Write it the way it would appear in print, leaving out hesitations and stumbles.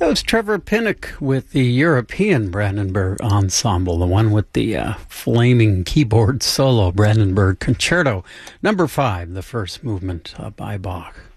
That was Trevor Pinnock with the European Brandenburg Ensemble, the one with the flaming keyboard solo, Brandenburg Concerto, number 5, the first movement by Bach.